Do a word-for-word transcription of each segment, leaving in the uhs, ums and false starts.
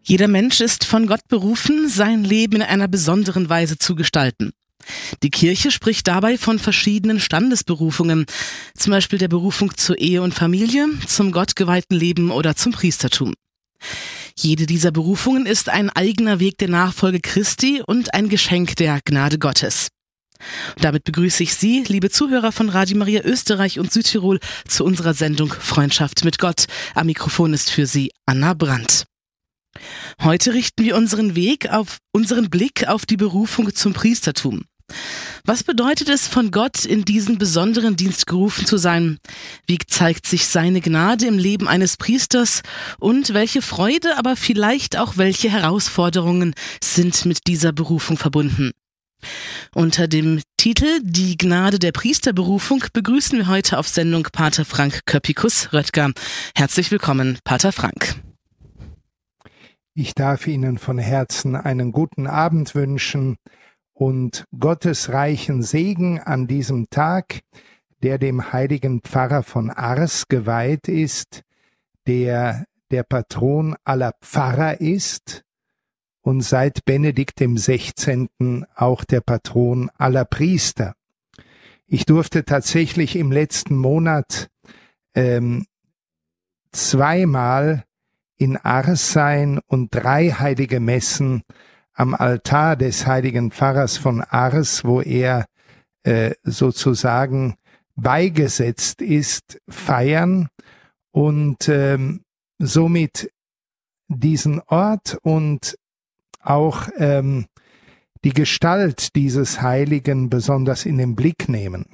Jeder Mensch ist von Gott berufen, sein Leben in einer besonderen Weise zu gestalten. Die Kirche spricht dabei von verschiedenen Standesberufungen, zum Beispiel der Berufung zur Ehe und Familie, zum gottgeweihten Leben oder zum Priestertum. Jede dieser Berufungen ist ein eigener Weg der Nachfolge Christi und ein Geschenk der Gnade Gottes. Und damit begrüße ich Sie, liebe Zuhörer von Radio Maria Österreich und Südtirol, zu unserer Sendung Freundschaft mit Gott. Am Mikrofon ist für Sie Anna Brandt. Heute richten wir unseren Weg auf, unseren Blick auf die Berufung zum Priestertum. Was bedeutet es, von Gott in diesen besonderen Dienst gerufen zu sein? Wie zeigt sich seine Gnade im Leben eines Priesters? Und welche Freude, aber vielleicht auch welche Herausforderungen sind mit dieser Berufung verbunden? Unter dem Titel Die Gnade der Priesterberufung begrüßen wir heute auf Sendung Pater Frank Köppikus-Röttger. Herzlich willkommen, Pater Frank. Ich darf Ihnen von Herzen einen guten Abend wünschen und Gottes reichen Segen an diesem Tag, der dem heiligen Pfarrer von Ars geweiht ist, der der Patron aller Pfarrer ist und seit Benedikt dem Sechzehnten auch der Patron aller Priester. Ich durfte tatsächlich im letzten Monat ähm, zweimal in Ars sein und drei heilige Messen am Altar des heiligen Pfarrers von Ars, wo er äh, sozusagen beigesetzt ist, feiern und ähm, somit diesen Ort und auch ähm, die Gestalt dieses Heiligen besonders in den Blick nehmen.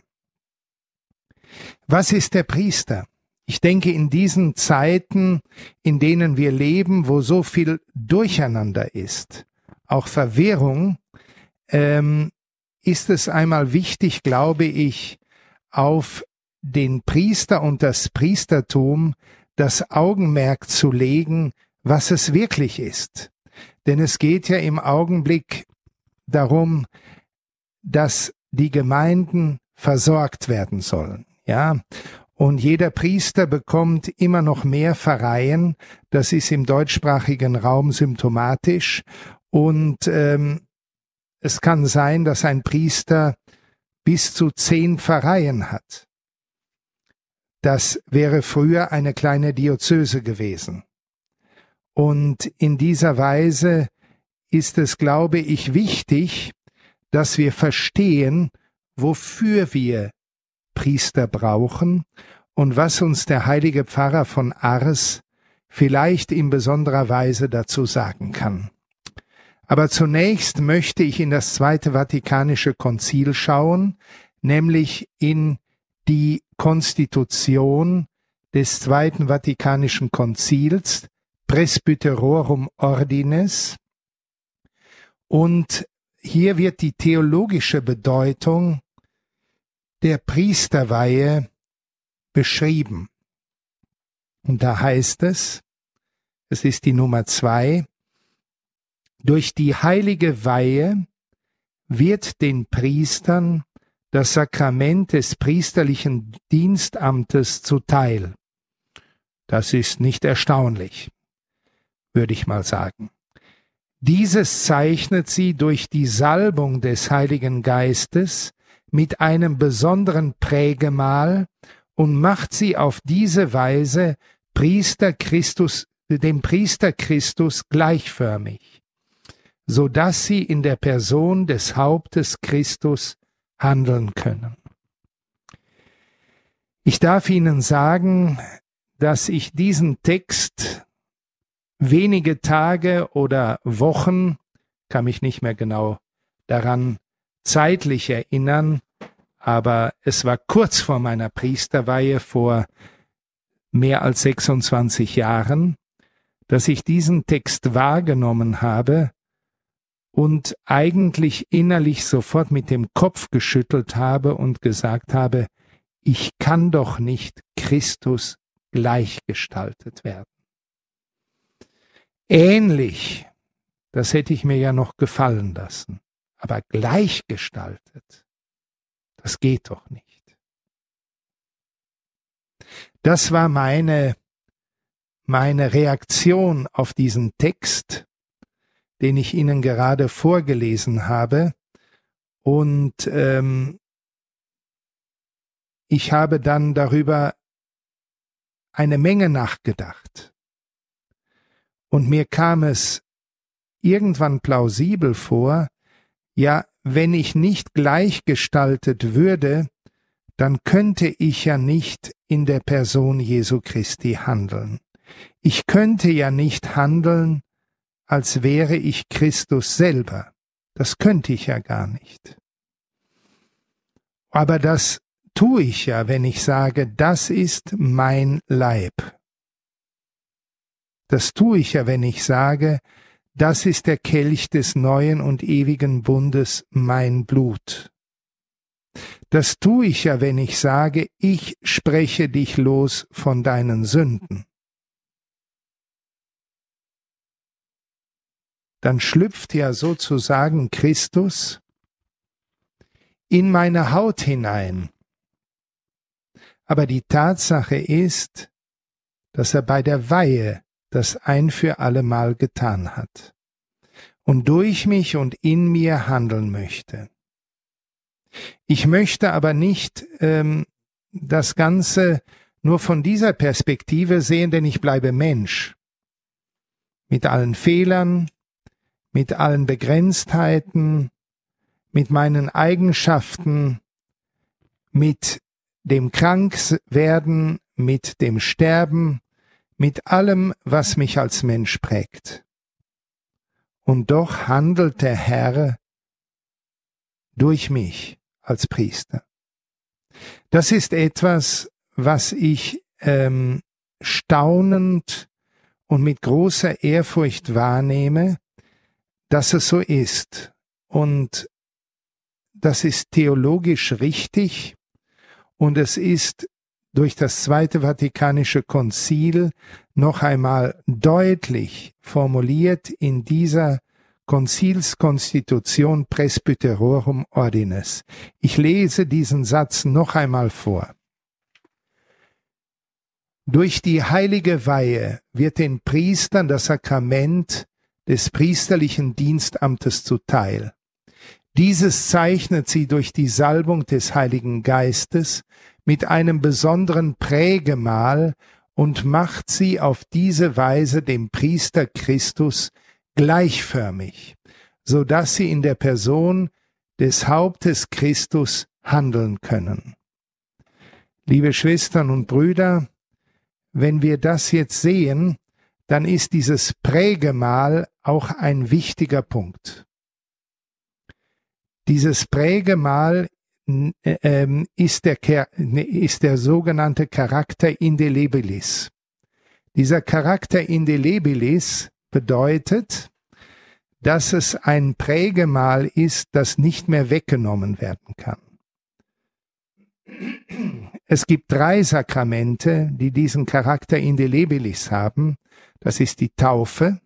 Was ist der Priester? Ich denke, in diesen Zeiten, in denen wir leben, wo so viel Durcheinander ist, auch Verwirrung, ähm, ist es einmal wichtig, glaube ich, auf den Priester und das Priestertum das Augenmerk zu legen, was es wirklich ist. Denn es geht ja im Augenblick darum, dass die Gemeinden versorgt werden sollen, ja. Und jeder Priester bekommt immer noch mehr Pfarreien. Das ist im deutschsprachigen Raum symptomatisch. Und ähm, es kann sein, dass ein Priester bis zu zehn Pfarreien hat. Das wäre früher eine kleine Diözese gewesen. Und in dieser Weise ist es, glaube ich, wichtig, dass wir verstehen, wofür wir Priester brauchen und was uns der heilige Pfarrer von Ars vielleicht in besonderer Weise dazu sagen kann. Aber zunächst möchte ich in das Zweite Vatikanische Konzil schauen, nämlich in die Konstitution des Zweiten Vatikanischen Konzils, Presbyterorum Ordines, und hier wird die theologische Bedeutung der Priesterweihe beschrieben. Und da heißt es, es ist die Nummer zwei, durch die heilige Weihe wird den Priestern das Sakrament des priesterlichen Dienstamtes zuteil. Das ist nicht erstaunlich, würde ich mal sagen. Dieses zeichnet sie durch die Salbung des Heiligen Geistes mit einem besonderen Prägemal und macht sie auf diese Weise Priester Christus, dem Priester Christus gleichförmig, so dass sie in der Person des Hauptes Christus handeln können. Ich darf Ihnen sagen, dass ich diesen Text wenige Tage oder Wochen, kann mich nicht mehr genau daran zeitlich erinnern, aber es war kurz vor meiner Priesterweihe vor mehr als sechsundzwanzig Jahren, dass ich diesen Text wahrgenommen habe und eigentlich innerlich sofort mit dem Kopf geschüttelt habe und gesagt habe, ich kann doch nicht Christus gleichgestaltet werden. Ähnlich, das hätte ich mir ja noch gefallen lassen. Aber gleichgestaltet, das geht doch nicht. Das war meine meine Reaktion auf diesen Text, den ich Ihnen gerade vorgelesen habe, und ähm, ich habe dann darüber eine Menge nachgedacht. Und mir kam es irgendwann plausibel vor, ja, wenn ich nicht gleichgestaltet würde, dann könnte ich ja nicht in der Person Jesu Christi handeln. Ich könnte ja nicht handeln, als wäre ich Christus selber. Das könnte ich ja gar nicht. Aber das tue ich ja, wenn ich sage, das ist mein Leib. Das tue ich ja, wenn ich sage, das ist der Kelch des neuen und ewigen Bundes, mein Blut. Das tue ich ja, wenn ich sage, ich spreche dich los von deinen Sünden. Dann schlüpft ja sozusagen Christus in meine Haut hinein. Aber die Tatsache ist, dass er bei der Weihe das ein für allemal getan hat und durch mich und in mir handeln möchte. Ich möchte aber nicht ähm, das Ganze nur von dieser Perspektive sehen, denn ich bleibe Mensch. Mit allen Fehlern, mit allen Begrenztheiten, mit meinen Eigenschaften, mit dem Krankwerden, mit dem Sterben, mit allem, was mich als Mensch prägt. Und doch handelt der Herr durch mich als Priester. Das ist etwas, was ich ähm, staunend und mit großer Ehrfurcht wahrnehme, dass es so ist. Und das ist theologisch richtig und es ist durch das Zweite Vatikanische Konzil noch einmal deutlich formuliert in dieser Konzilskonstitution Presbyterorum Ordinis. Ich lese diesen Satz noch einmal vor. Durch die heilige Weihe wird den Priestern das Sakrament des priesterlichen Dienstamtes zuteil. Dieses zeichnet sie durch die Salbung des Heiligen Geistes mit einem besonderen Prägemal und macht sie auf diese Weise dem Priester Christus gleichförmig, so dass sie in der Person des Hauptes Christus handeln können. Liebe Schwestern und Brüder, wenn wir das jetzt sehen, dann ist dieses Prägemal auch ein wichtiger Punkt. Dieses Prägemal äh, ist, der, ist der sogenannte Charakter indelebilis. Dieser Charakter indelebilis bedeutet, dass es ein Prägemal ist, das nicht mehr weggenommen werden kann. Es gibt drei Sakramente, die diesen Charakter indelebilis haben. Das ist die Taufe,